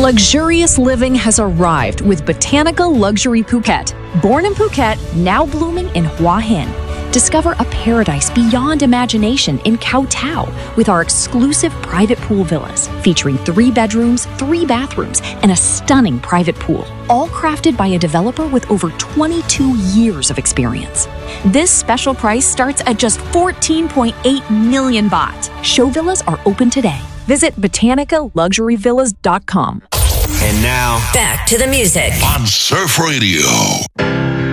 Luxurious living has arrived with Botanica Luxury Phuket. Born in Phuket, now blooming in Hua Hin. Discover a paradise beyond imagination in Koh Tao with our exclusive private pool villas featuring 3 bedrooms, 3 bathrooms, and a stunning private pool, all crafted by a developer with over 22 years of experience. This special price starts at just 14.8 million baht. Show villas are open today. Visit botanicaluxuryvillas.com. And now, back to the music on Surf Radio.